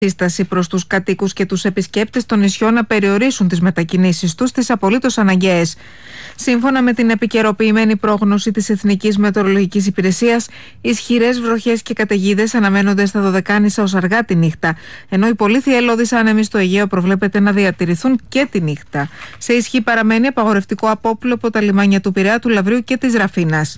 Σύσταση προς τους κατοίκους και τους επισκέπτες των νησιών να περιορίσουν τις μετακινήσεις τους στις απολύτως αναγκαίες. Σύμφωνα με την επικαιροποιημένη πρόγνωση της Εθνικής Μετεωρολογικής Υπηρεσίας, ισχυρές βροχές και καταιγίδες αναμένονται στα Δωδεκάνησα ως αργά τη νύχτα, ενώ οι πολύ θυελλώδεις άνεμοι στο Αιγαίο προβλέπεται να διατηρηθούν και τη νύχτα. Σε ισχύ παραμένει απαγορευτικό απόπλου από τα λιμάνια του Πειραιά, του Λαβρίου και της Ραφίνας.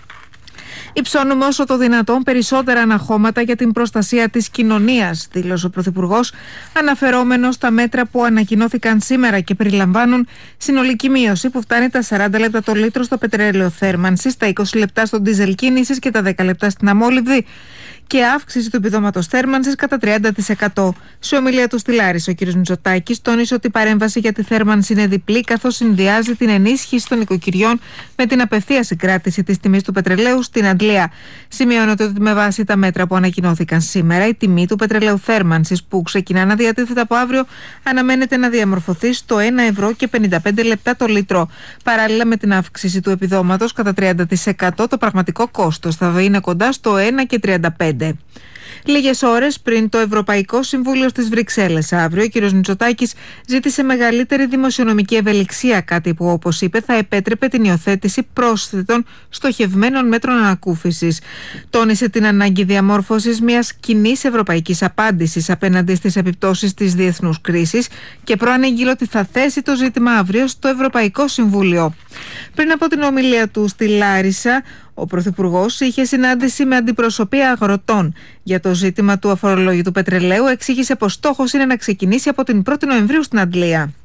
Υψώνουμε όσο το δυνατόν περισσότερα αναχώματα για την προστασία της κοινωνίας, δήλωσε ο Πρωθυπουργός, αναφερόμενος στα μέτρα που ανακοινώθηκαν σήμερα και περιλαμβάνουν συνολική μείωση που φτάνει τα 40 λεπτά το λίτρο στο πετρέλαιο θέρμανσης, τα 20 λεπτά στο ντίζελ κίνησης και τα 10 λεπτά στην αμόλυβδη και αύξηση του επιδόματος θέρμανσης κατά 30%. Σε ομιλία του στη Λάρισα, ο κ. Μητσοτάκης τόνισε ότι η παρέμβαση για τη θέρμανση είναι διπλή, καθώς συνδυάζει την ενίσχυση των οικοκυριών με την απευθείας συγκράτηση της τιμής του πετρελαίου στην αντλία. Σημειώνεται ότι με βάση τα μέτρα που ανακοινώθηκαν σήμερα, η τιμή του πετρελαίου θέρμανσης που ξεκινά να διατίθεται από αύριο αναμένεται να διαμορφωθεί στο 1,55 ευρώ το λίτρο. Παράλληλα με την αύξηση του επιδόματος κατά 30%, το πραγματικό κόστος θα είναι κοντά στο 1,35. Λίγες ώρες πριν το Ευρωπαϊκό Συμβούλιο στις Βρυξέλλες αύριο, ο κ. Μητσοτάκης ζήτησε μεγαλύτερη δημοσιονομική ευελιξία, κάτι που, όπως είπε, θα επέτρεπε την υιοθέτηση πρόσθετων στοχευμένων μέτρων ανακούφισης. Τόνισε την ανάγκη διαμόρφωσης μιας κοινής ευρωπαϊκής απάντησης απέναντι στις επιπτώσεις της διεθνούς κρίσης και προανήγγειλε ότι θα θέσει το ζήτημα αύριο στο Ευρωπαϊκό Συμβούλιο. Πριν από την ομιλία του στη Λάρισα, ο Πρωθυπουργός είχε συνάντηση με αντιπροσωπεία αγροτών. Για το ζήτημα του αφορολόγητου πετρελαίου εξήγησε πως στόχος είναι να ξεκινήσει από την 1η Νοεμβρίου στην Αντλία.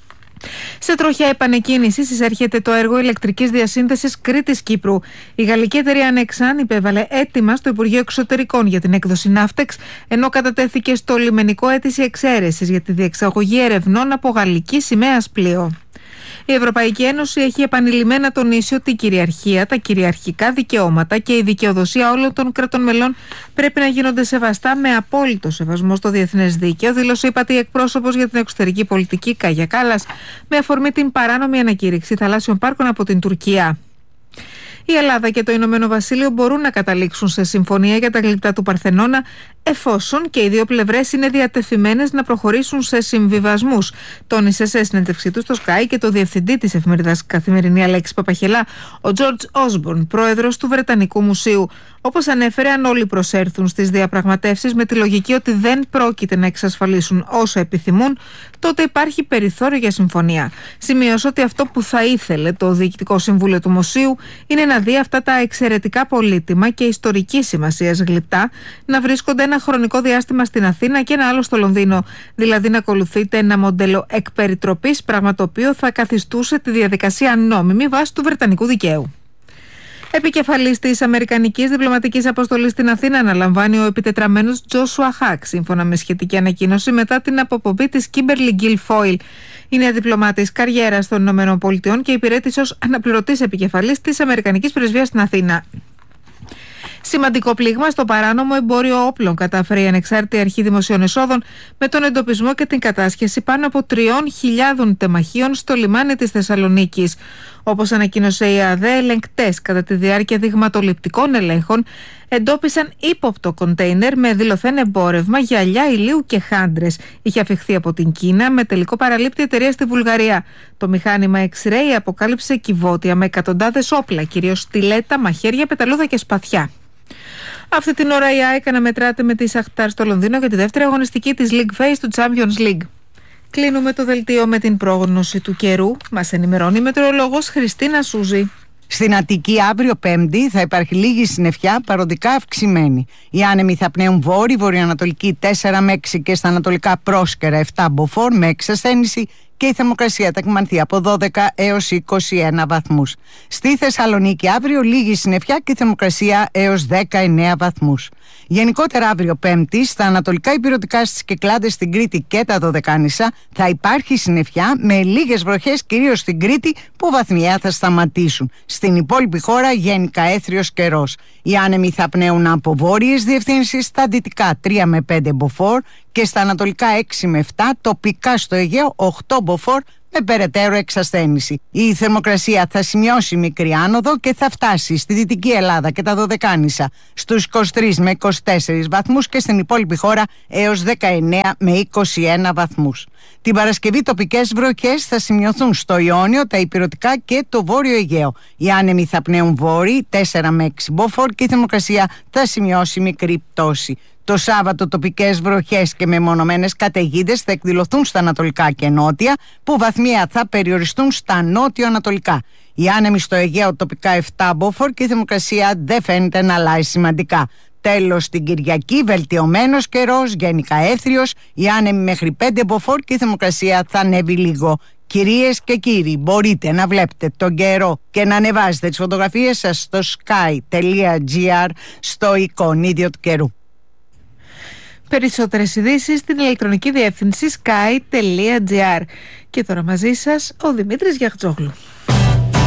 Σε τροχιά επανεκκίνησης εισέρχεται το έργο ηλεκτρικής διασύνδεσης Κρήτης-Κύπρου. Η γαλλική εταιρεία Nexan υπέβαλε αίτημα στο Υπουργείο Εξωτερικών για την έκδοση ναύτεξ, ενώ κατατέθηκε στο λιμενικό αίτηση εξαίρεσης για τη διεξαγωγή ερευνών από γαλλική σημαίας πλοίο. Η Ευρωπαϊκή Ένωση έχει επανειλημμένα τονίσει ότι η κυριαρχία, τα κυριαρχικά δικαιώματα και η δικαιοδοσία όλων των κρατών μελών πρέπει να γίνονται σεβαστά με απόλυτο σεβασμό στο διεθνές δίκαιο, δήλωσε η εκπρόσωπος για την εξωτερική πολιτική Κάγια Κάλλας με αφορμή την παράνομη ανακήρυξη θαλάσσιων πάρκων από την Τουρκία. Η Ελλάδα και το Ηνωμένο Βασίλειο μπορούν να καταλήξουν σε συμφωνία για τα γλυπτά του Παρθενώνα, εφόσον και οι δύο πλευρές είναι διατεθειμένες να προχωρήσουν σε συμβιβασμούς, τόνισε σε συνέντευξή του στο Sky και το διευθυντή της εφημερίδας Καθημερινή Αλέξης Παπαχελά, ο Τζορτζ Όσμπορν, πρόεδρος του Βρετανικού Μουσείου. Όπως ανέφερε, αν όλοι προσέρθουν στις διαπραγματεύσεις με τη λογική ότι δεν πρόκειται να εξασφαλίσουν όσο επιθυμούν, τότε υπάρχει περιθώριο για συμφωνία. Σημείωσε ότι αυτό που θα ήθελε το Διοικητικό Συμβούλιο του Μουσείου είναι να δει αυτά τα εξαιρετικά πολύτιμα και ιστορική σημασίας γλυπτά να βρίσκονται ένα χρονικό διάστημα στην Αθήνα και ένα άλλο στο Λονδίνο. Δηλαδή να ακολουθείται ένα μοντέλο εκπεριτροπής, πράγμα το οποίο θα καθιστούσε τη διαδικασία νόμιμη βάσει του βρετανικού δικαίου. Επικεφαλής της Αμερικανικής Διπλωματικής Αποστολής στην Αθήνα αναλαμβάνει ο επιτετραμένος Τζόσουα Χακ, σύμφωνα με σχετική ανακοίνωση μετά την αποπομπή της Κίμπερλι Γκιλφόιλ. Είναι διπλωμάτης καριέρας των ΗΠΑ και υπηρέτησε ως αναπληρωτής επικεφαλής της Αμερικανικής Πρεσβείας στην Αθήνα. Σημαντικό πλήγμα στο παράνομο εμπόριο όπλων κατάφερε η Ανεξάρτητη Αρχή Δημοσίων Εσόδων με τον εντοπισμό και την κατάσχεση πάνω από 3.000 τεμαχίων στο λιμάνι της Θεσσαλονίκης. Όπως ανακοίνωσε η ΑΔΕ, ελεγκτές κατά τη διάρκεια δειγματοληπτικών ελέγχων εντόπισαν ύποπτο κοντέινερ με δηλωθέν εμπόρευμα γυαλιά ηλίου και χάντρες. Είχε αφιχθεί από την Κίνα με τελικό παραλήπτη εταιρεία στη Βουλγαρία. Το μηχάνημα X-Ray αποκάλυψε κυβότια με εκατοντάδες όπλα, κυρίως στιλέτα, μαχαίρια, πεταλούδα και σπαθιά. Αυτή την ώρα η ΑΕΚ αναμετράται με τη Σαχτάρ στο Λονδίνο για τη δεύτερη αγωνιστική της League Phase του Champions League. Κλείνουμε το δελτίο με την πρόγνωση του καιρού. Μας ενημερώνει η μετεωρολόγος Χριστίνα Σούζη. Στην Αττική αύριο Πέμπτη θα υπάρχει λίγη συννεφιά, παροδικά αυξημένη. Οι άνεμοι θα πνέουν βόρειο-βορειοανατολική 4 με 6 και στα ανατολικά πρόσκαιρα 7 μποφόρ με εξασθένηση και η θερμοκρασία θα εκμανθεί από 12 έως 21 βαθμούς. Στη Θεσσαλονίκη αύριο λίγη συννεφιά και θερμοκρασία έως 19 βαθμούς. Γενικότερα αύριο Πέμπτη στα ανατολικά ηπειρωτικά, στις Κυκλάδες, στην Κρήτη και τα Δωδεκάνησα θα υπάρχει συννεφιά με λίγες βροχές κυρίως στην Κρήτη που βαθμιαία θα σταματήσουν. Στην υπόλοιπη χώρα γενικά έθριος καιρός. Οι άνεμοι θα πνέουν από βόρειες διευθύνσεις, στα δυτικά 3 με 5 μποφόρ και στα ανατολικά 6 με 7, τοπικά στο Αιγαίο 8 μποφόρ με περαιτέρω εξασθένηση. Η θερμοκρασία θα σημειώσει μικρή άνοδο και θα φτάσει στη Δυτική Ελλάδα και τα Δωδεκάνησα στους 23 με 24 βαθμούς και στην υπόλοιπη χώρα έως 19 με 21 βαθμούς. Την Παρασκευή τοπικές βροχές θα σημειωθούν στο Ιόνιο, τα Ηπειρωτικά και το Βόρειο Αιγαίο. Οι άνεμοι θα πνέουν βόρειοι 4 με 6 μποφόρ και η θερμοκρασία θα σημειώσει μικρή πτώση. Το Σάββατο τοπικές βροχές και μεμονωμένες καταιγίδες θα εκδηλωθούν στα ανατολικά και νότια, που βαθμία θα περιοριστούν στα νότιο-ανατολικά. Οι άνεμοι στο Αιγαίο τοπικά 7 μποφόρ και η θερμοκρασία δεν φαίνεται να αλλάζει σημαντικά. Τέλος, την Κυριακή βελτιωμένος καιρός, γενικά έθριος, οι άνεμοι μέχρι 5 μποφόρ και η θερμοκρασία θα ανέβει λίγο. Κυρίες και κύριοι, μπορείτε να βλέπετε τον καιρό και να ανεβάζετε τις φωτογραφίες σας στο sky.gr, στο εικονίδιο του καιρού. Περισσότερες ειδήσεις στην ηλεκτρονική διεύθυνση sky.gr. Και τώρα μαζί σας ο Δημήτρης Γιαχτζόγλου.